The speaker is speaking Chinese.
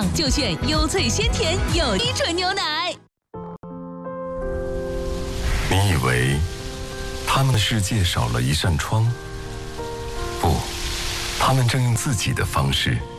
就选优萃鲜甜有低纯牛奶。 你以为他们的世界少了一扇窗？不，他们正用自己的方式